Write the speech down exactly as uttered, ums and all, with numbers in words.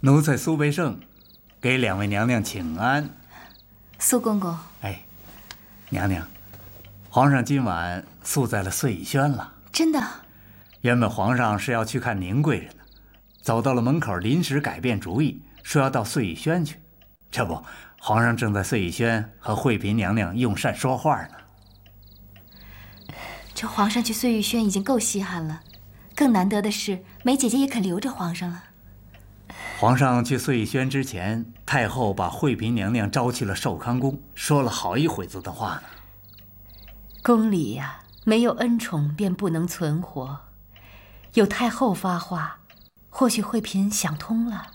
奴才苏培盛，给两位娘娘请安。 苏公公， 哎，娘娘，皇上今晚宿在了碎雨轩了。 真的？ 原本皇上是要去看宁贵人的，走到了门口，临时改变主意，说要到碎雨轩去。这不，皇上正在碎雨轩和惠嫔娘娘用膳说话呢。 这皇上去碎玉轩已经够稀罕了，更难得的是梅姐姐也肯留着皇上了。 皇上去碎玉轩之前，太后把惠嫔娘娘招去了寿康宫，说了好一会子的话呢。 宫里呀、啊，没有恩宠便不能存活，有太后发话，或许惠嫔想通了。